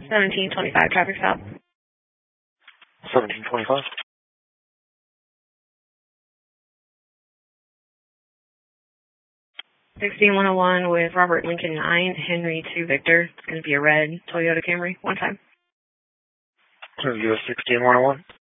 1725 traffic stop. 1725. 16101 with Robert Lincoln 9, Henry 2 Victor. It's going to be a red Toyota Camry. One time. US 16101.